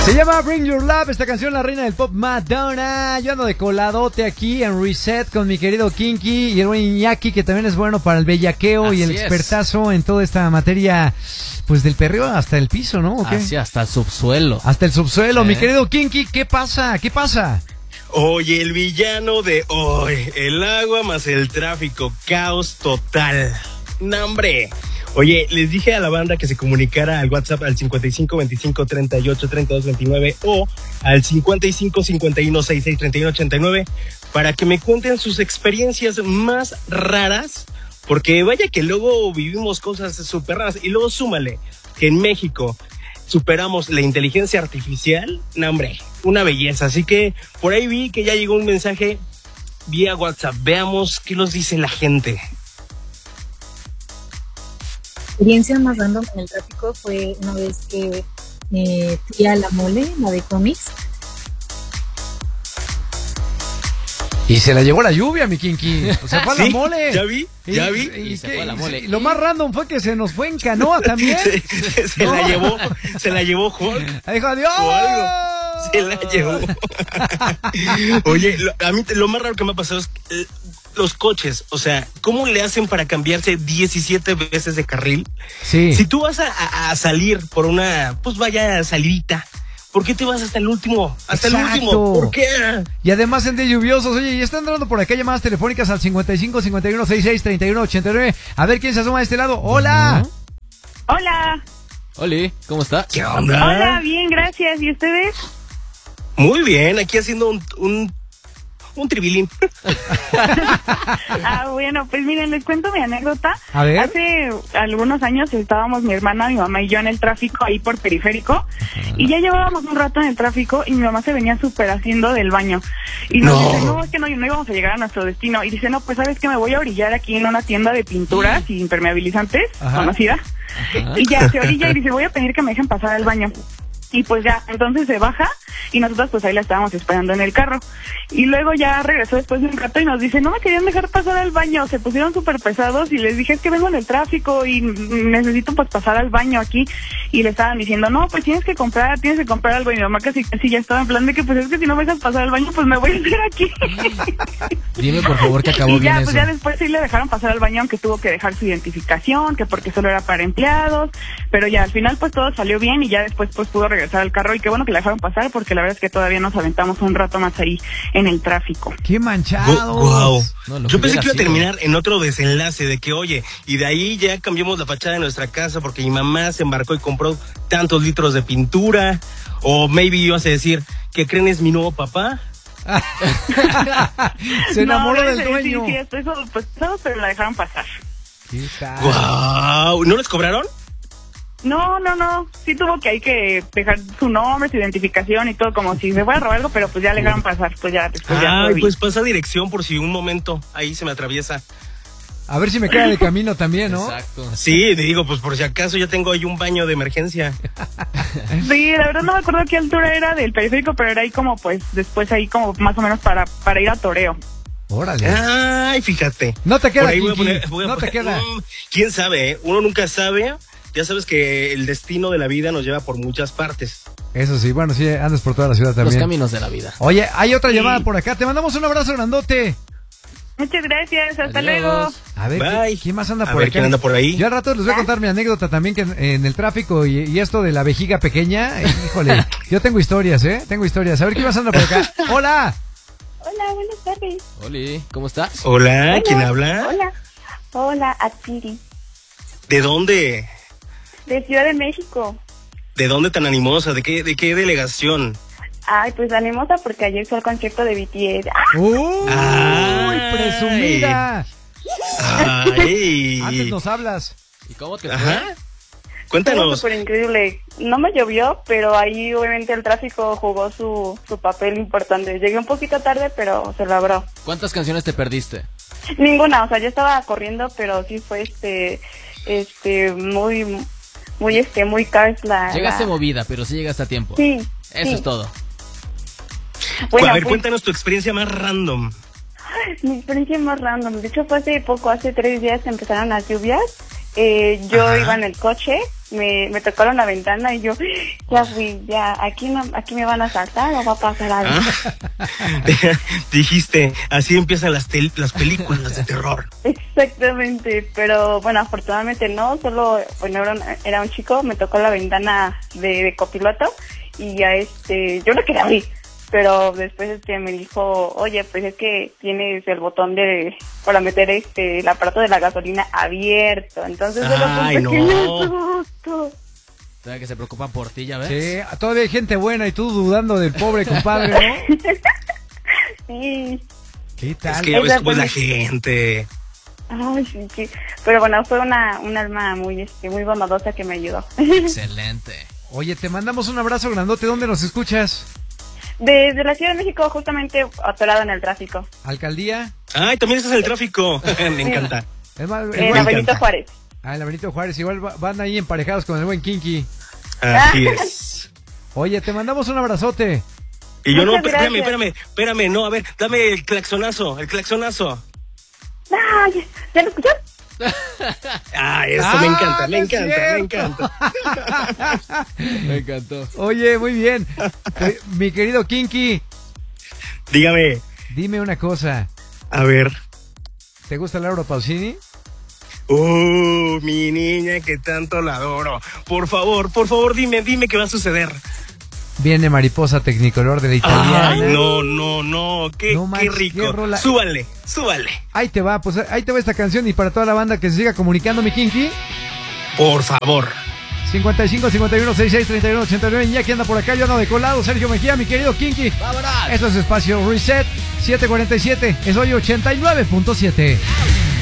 Se llama Bring Your Love, esta canción, la reina del pop Madonna. Yo ando de coladote aquí en Reset con mi querido Kinky y el buen Iñaki, que también es bueno para el bellaqueo. Así y el expertazo en toda esta materia, pues del perreo hasta el piso, ¿no? ¿O qué? Así, hasta el subsuelo. Hasta el subsuelo, mi querido Kinky, ¿qué pasa? ¿Qué pasa? Oye, el villano de hoy, el agua más el tráfico, caos total. ¡No, hombre! Oye, les dije a la banda que se comunicara al WhatsApp al 55 25 38 32 29 o al 55 51 66 31 89 para que me cuenten sus experiencias más raras, porque vaya que luego vivimos cosas súper raras. Y luego súmale que en México superamos la inteligencia artificial. No, hombre, una belleza. Así que por ahí vi que ya llegó un mensaje vía WhatsApp. Veamos qué nos dice la gente. Experiencia más random en el tráfico fue una vez que fui a la mole, la de cómics. Y se la llevó la lluvia, mi Kinky. O sea, fue a la mole. ¿Ya vi? Y se fue a la mole. Lo más random fue que se nos fue en canoa también. Se la llevó Hulk. Dijo adiós. O algo. Se la llevó. Oye, a mí lo más raro que me ha pasado es los coches. O sea, ¿cómo le hacen para cambiarse 17 veces de carril? Sí. Si tú vas a salir por una, pues vaya salidita, ¿por qué te vas hasta el último? Hasta Exacto. el último. ¿Por qué? Y además en días lluviosos. Oye, y están entrando por acá llamadas telefónicas al 55 51 66 31 89. A ver quién se asoma de este lado. ¡Hola! Hola. Oli, ¿cómo está? ¿Qué onda? Hola, bien, gracias. ¿Y ustedes? Muy bien, aquí haciendo un tribilín. Bueno, pues miren, les cuento mi anécdota. A ver. Hace algunos años estábamos mi hermana, mi mamá y yo en el tráfico ahí por Periférico, y ya llevábamos un rato en el tráfico y mi mamá se venía súper haciendo del baño. Y nos dice, no, es que no íbamos a llegar a nuestro destino. Y dice, no, pues sabes que me voy a orillar aquí en una tienda de pinturas y impermeabilizantes, conocida. Y ya se orilla y dice, voy a pedir que me dejen pasar al baño. Y pues ya, entonces se baja y nosotros pues ahí la estábamos esperando en el carro. Y luego ya regresó después de un rato y nos dice, no me querían dejar pasar al baño, se pusieron súper pesados y les dije, es que vengo en el tráfico y necesito pues pasar al baño aquí. Y le estaban diciendo, no, pues tienes que comprar algo. Y mi mamá casi ya estaba en plan de que pues es que si no me dejas pasar al baño pues me voy a hacer aquí. Dime por favor que acabó y bien ya, eso. pues ya después sí le dejaron pasar al baño, aunque tuvo que dejar su identificación, que porque solo era para empleados, pero ya al final pues todo salió bien y ya después pues pudo regresar al carro y qué bueno que la dejaron pasar porque la verdad es que todavía nos aventamos un rato más ahí en el tráfico. ¡Qué manchados! Wow. No, Yo pensé que iba a terminar en otro desenlace de que, oye, y de ahí ya cambiamos la fachada de nuestra casa porque mi mamá se embarcó y compró tantos litros de pintura, o maybe ibas a decir, ¿qué creen es mi nuevo papá? Se enamoró del dueño. Sí, eso, pues todo, pero la dejaron pasar. ¿Qué tal? Wow. ¿No les cobraron? No. Sí tuvo que hay que dejar su nombre, su identificación y todo, como si se fuera a robar algo, pero pues ya le dejaron pasar, pues ya después ya. Ay, pues pasa dirección por si un momento ahí se me atraviesa. A ver si me queda de camino también, ¿no? Exacto. Sí, digo, pues por si acaso ya tengo ahí un baño de emergencia. Sí, la verdad no me acuerdo qué altura era del Periférico, pero era ahí como pues después ahí como más o menos para ir a Toreo. Órale. Ay, fíjate. No te queda, por ahí voy a Kinky. poner, No te queda. ¿Quién sabe? Uno nunca sabe. Ya sabes que el destino de la vida nos lleva por muchas partes. Eso sí, bueno, sí, andas por toda la ciudad Los también. caminos de la vida. Oye, hay otra llamada por acá. Te mandamos un abrazo grandote. Muchas gracias, hasta Adiós. luego. A ver, Bye. ¿quién más anda A por ver, acá? ¿quién anda por ahí? Yo al rato les voy a contar mi anécdota también que en el tráfico y esto de la vejiga pequeña. Híjole, yo tengo historias, ¿eh? Tengo historias. A ver, ¿quién más anda por acá? ¡Hola! Hola, buenas tardes. Oli, ¿cómo estás? Hola, ¿quién habla? Hola, Atiri, ¿De dónde? de Ciudad de México. ¿De dónde tan animosa? ¿De qué delegación? Ay, pues animosa porque ayer fue al concierto de BTS. ¡Uy! Ay. ¡Presumida! Ay. Antes nos hablas. ¿Y cómo te fue? Ajá. Estuvo Cuéntanos. súper increíble. No me llovió, pero ahí obviamente el tráfico jugó su papel importante. Llegué un poquito tarde, pero se logró. ¿Cuántas canciones te perdiste? Ninguna, o sea, yo estaba corriendo, pero sí fue muy cars la... Llegaste movida, pero sí llegaste a tiempo. Sí. Eso sí. es todo. Bueno, a ver, pues, cuéntanos tu experiencia más random. mi experiencia más random. De hecho, fue hace poco, hace 3 días empezaron las lluvias. Yo Ajá. iba en el coche me tocaron la ventana y yo, ya fui, ya, aquí me van a asaltar o va a pasar algo. Dijiste, así empiezan las películas de terror. Exactamente, pero bueno, afortunadamente no, solo, bueno, era un chico, me tocó la ventana de copiloto y ya yo no quería abrir. Pero después me dijo, oye, pues es que tienes el botón para meter el aparato de la gasolina abierto. Entonces ¡ay, no! ¿Sabes que se preocupan por ti, ya ves? Sí, todavía hay gente buena y tú dudando del pobre compadre, ¿no? Sí. ¿Qué tal? Es que ya ves cómo es la gente. Ay, sí. Pero bueno, fue un alma muy bondadosa que me ayudó. Excelente. Oye, te mandamos un abrazo grandote. ¿Dónde nos escuchas? Desde la Ciudad de México, justamente atorado en el tráfico. ¿Alcaldía? Ay, también estás en el tráfico. Me encanta. Es más, En la Benito Juárez. En la Benito Juárez. Igual van ahí emparejados con el buen Kinky. Así es. Oye, te mandamos un abrazote. Y yo Muchas no, gracias. espérame, no, a ver, dame el claxonazo. Ay, ¿ya lo escuchó? Ah, eso me encanta, no es cierto. Me encantó. Oye, muy bien. Mi querido Kinky, Dígame, dime una cosa. a ver. ¿Te gusta Laura Pausini? Mi niña que tanto la adoro. Por favor, dime qué va a suceder. Viene Mariposa Tecnicolor de la italiana. Ay, no, qué manches, rico. qué rola. Súbanle. Ahí te va esta canción y para toda la banda que se siga comunicando, mi Kinky. Por favor. 55 51 66 31 89. Iñaki anda por acá, yo ando de colado. Sergio Mejía, mi querido Kinky. ¡Vámonos! Esto es Espacio Reset 747. Es hoy 89.7.